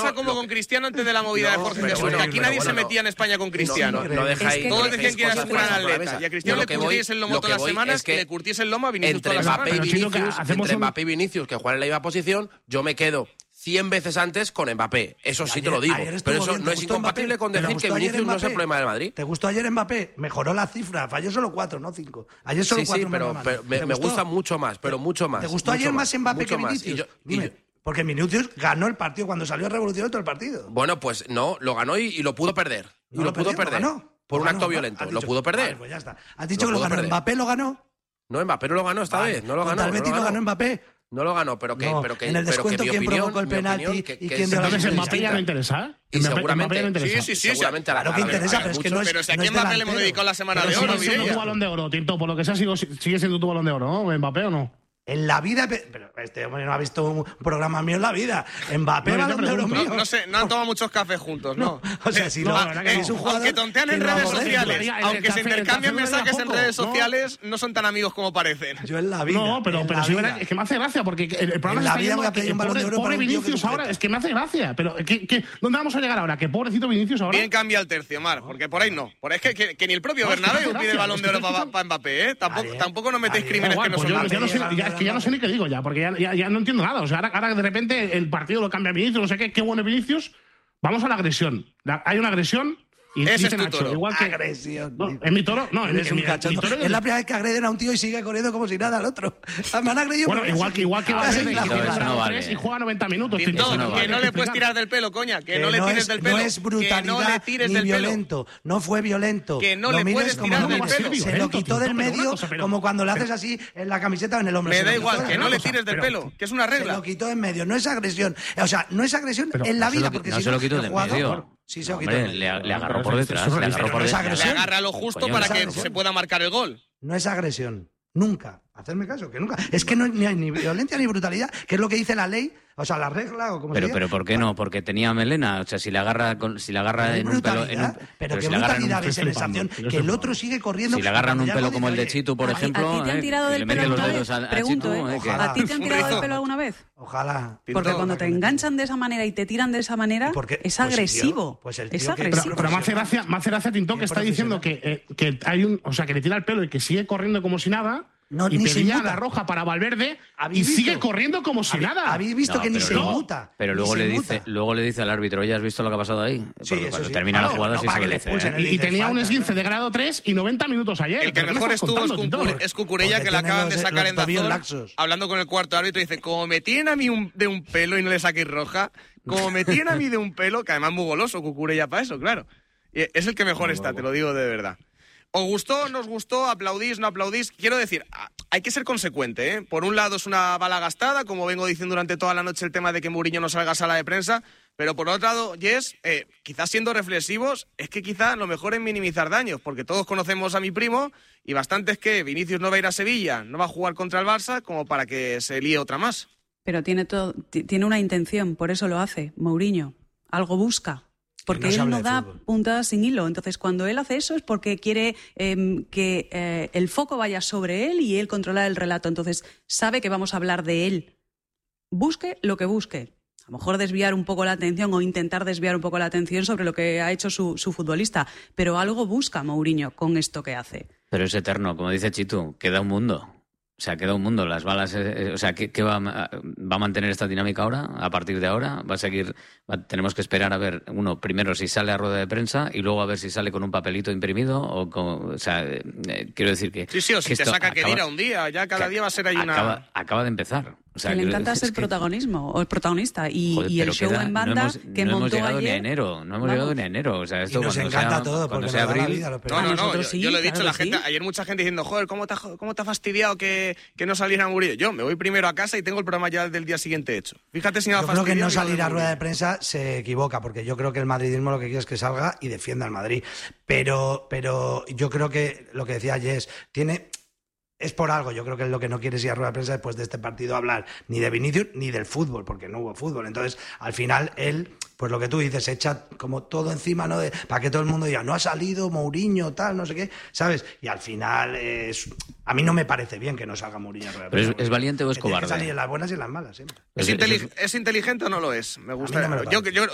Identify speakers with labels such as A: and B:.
A: Barça como con Cristiano antes de la movida de Jorge Jesús. Que aquí nadie se metía en España con Cristiano.
B: Todos
A: decían que era su gran atleta. Y a Cristiano le curtiese el lomo todas las semanas, que le curtiese el lomo a Vinicius todas las semanas.
B: Entre Mbappé y Vinicius, que juegan en la misma posición, yo me quedo 100 veces antes con Mbappé. Eso sí te lo digo. Pero eso no es incompatible con decir que Vinicius no es el problema del Madrid.
C: ¿Te gustó ayer Mbappé? Mejoró la cifra. Falló solo 4, no 5. Ayer solo 4.
B: Sí, pero me gusta mucho más, pero mucho más.
C: ¿Te gustó ayer más Mbappé que Vinicius? Porque Vinicius ganó el partido cuando salió, revolucionó todo el partido.
B: Bueno, pues no, lo ganó y lo pudo perder. Y lo pudo perder. Por un acto violento. Lo pudo perder.
C: Vale, pues ya está. ¿Has dicho que lo ganó? ¿Mbappé lo ganó?
B: No, Mbappé no lo ganó esta vez. No lo ganó.
C: ¿El Betis lo ganó Mbappé?
B: No lo ganó, pero que
C: en el descuento quién provocó el penalti y quién dio la asistencia.
D: Entonces Mbappé ya no interesa.
B: Y seguramente
A: sí,
B: seguramente
C: claro que interesa, pero es que no es.
A: Pero si aquí Mbappé le hemos dedicado la semana de oro,
D: sigue siendo tu balón de oro, Tinto, por lo que sea sigue siendo tu balón de oro, ¿no? ¿Mbappé o no?
C: En la vida, pero este hombre no ha visto un programa mío en la vida. Mbappé, balón de oro mío.
A: No sé, no han tomado muchos cafés juntos, ¿no?
C: O sea, si no,
A: es un jugador. Aunque tontean en redes sociales, aunque se intercambian mensajes en redes sociales, no son tan amigos como parecen.
C: Yo en la vida.
D: No, pero sí, es que me hace gracia, porque el programa
C: en la vida voy a pedir un balón de oro
D: pobre Vinicius ahora, es que me hace gracia. Pero, ¿dónde vamos a llegar ahora? ¿Qué pobrecito Vinicius ahora?
A: Bien cambia el tercio, Mar, porque por ahí no. Es que ni el propio Bernabéu pide el balón de oro para Mbappé, ¿eh? Tampoco nos metéis crímenes que no son nada.
D: Es que ya no sé ni qué digo. Porque ya no entiendo nada. O sea, ahora de repente el partido lo cambia Vinicius, no sé qué bueno Vinicius. Vamos a la agresión. Hay una agresión y
A: ese
D: dice
A: es tu
D: Nacho,
A: toro.
D: igual que
C: agresión.
D: No, es mi toro. No,
C: es un cachondo. Es la primera vez que agreden a un tío y sigue corriendo como si nada al otro. Me han agredido.
D: Bueno, igual que va a ser y juega 90 minutos.
A: Que no le puedes tirar del pelo, coña. Que no le tires del pelo.
C: No es brutalidad ni violento. No fue violento.
A: Que no le puedes tirar del pelo.
C: Se lo quitó del medio como cuando le haces así en la camiseta o en el hombro.
A: Me da igual, que no le tires del pelo. Que es una regla.
C: Se lo quitó en medio. No es agresión. O sea, no es agresión en la vida.
E: No se lo quitó del medio.
C: Sí, se lo quitó.
E: Le agarró por detrás. Le
A: agarra lo justo para que se pueda marcar el gol.
C: No es agresión. Nunca. Hacerme caso, que nunca. Es que no hay ni violencia ni brutalidad, que es lo que dice la ley, o sea, la regla o como se diga.
E: Pero ¿por qué no? Porque tenía melena. O sea, si la agarra en un pelo.
C: Pero qué brutalidad es sensación que el otro sigue corriendo.
E: Si le agarran un pelo como el de Chitu, por ejemplo.
F: ¿A ti te han tirado del pelo alguna vez? Pregunto, ¿a ti te han tirado del pelo alguna vez?
C: Ojalá.
F: Porque cuando te enganchan de esa manera y te tiran de esa manera, es agresivo. Es agresivo.
D: Pero me hace gracia Tinto que está diciendo que hay un. O sea, que le tira el pelo y que sigue corriendo como si nada.
C: No,
D: y
C: ni
D: pedía la roja para Valverde y sigue corriendo como si nada.
C: Habéis visto que ni se inmuta.
E: Pero luego le dice al árbitro, ¿ya has visto lo que ha pasado ahí?
C: Sí,
E: cuando termina la jugada sí se lo dice.
D: Y tenía un esguince de grado 3 y 90 minutos ayer.
A: El que mejor estuvo es Cucurella, que le acaban de sacar en Dazón, hablando con el cuarto árbitro, y dice, como me tienen a mí de un pelo y no le saquéis roja, como me tienen a mí de un pelo, que además es muy goloso Cucurella para eso, claro. Y es el que mejor está, te lo digo de verdad. ¿Os gustó, nos gustó, aplaudís, no aplaudís? Quiero decir, hay que ser consecuente, ¿eh? Por un lado es una bala gastada, como vengo diciendo durante toda la noche el tema de que Mourinho no salga a sala de prensa, pero por otro lado, Jess, quizás siendo reflexivos, es que quizás lo mejor es minimizar daños, porque todos conocemos a mi primo y bastante es que Vinicius no va a ir a Sevilla, no va a jugar contra el Barça, como para que se líe otra más.
F: Pero tiene una intención, por eso lo hace, Mourinho. Algo busca. Porque él no da puntadas sin hilo. Entonces, cuando él hace eso es porque quiere que el foco vaya sobre él y él controlar el relato. Entonces, sabe que vamos a hablar de él. Busque lo que busque. A lo mejor desviar un poco la atención o intentar desviar un poco la atención sobre lo que ha hecho su futbolista. Pero algo busca Mourinho con esto que hace.
E: Pero es eterno, como dice Chitu, queda un mundo. O sea, queda un mundo, las balas... o sea, ¿qué va a mantener esta dinámica ahora? A partir de ahora va a seguir... tenemos que esperar a ver, primero si sale a rueda de prensa y luego a ver si sale con un papelito imprimido o sea, quiero decir que...
A: Sí, o si te saca que dirá un día, ya cada día va a ser ahí una...
E: Acaba de empezar. O sea,
F: que le encanta ser protagonismo o el protagonista y el show en banda que montó ayer...
E: No hemos llegado ni a enero, llegado ni a enero. O sea, esto
C: y nos encanta todo,
E: cuando sea abril...
A: Yo lo he dicho, la gente, ayer mucha gente diciendo, joder, ¿cómo te ha fastidiado que no saliera Mourinho? Yo me voy primero a casa y tengo el programa ya del día siguiente hecho. Fíjate si me ha fastidiado.
C: Yo creo que no salir a rueda de prensa se equivoca, porque yo creo que el madridismo lo que quiere es que salga y defienda al Madrid. Pero yo creo que lo que decía Jess es por algo. Yo creo que lo que no quiere es ir a rueda de prensa después de este partido a hablar ni de Vinicius ni del fútbol, porque no hubo fútbol. Entonces, al final, él, pues lo que tú dices, echa como todo encima, ¿no? Para que todo el mundo diga, no ha salido Mourinho, tal, no sé qué, ¿sabes? Y al final, a mí no me parece bien que no salga Mourinho a rueda de prensa.
E: ¿Pero es valiente o es cobarde?
C: Tiene que salir en las buenas y en las malas, siempre.
A: ¿Es inteligente o no lo es? Me gusta.
C: Yo